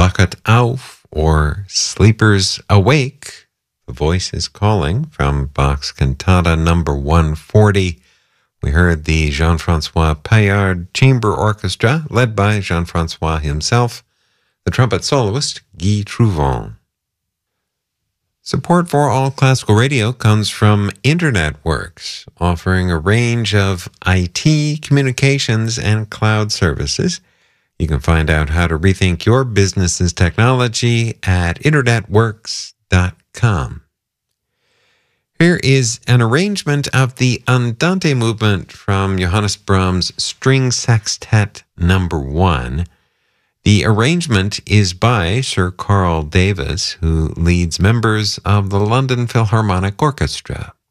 Wachet auf, or Sleepers Awake. The Voice is Calling from Bach's Cantata number 140. We heard the Jean-Francois Paillard Chamber Orchestra, led by Jean-Francois himself, the trumpet soloist Guy Trouvon. Support for All Classical Radio comes from InternetWorks, offering a range of IT, communications, and cloud services. You can find out how to rethink your business's technology at internetworks.com. Here is an arrangement of the Andante movement from Johannes Brahms' String Sextet number 1. The arrangement is by Sir Carl Davis, who leads members of the London Philharmonic Orchestra.